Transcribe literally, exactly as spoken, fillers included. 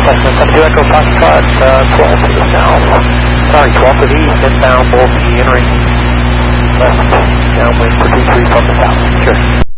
Cessna seven two Echo Foxtrot, uh, twelve to the south. Sorry, twelve to the east, inbound, will be entering west, downwind for two three from the south. Sure.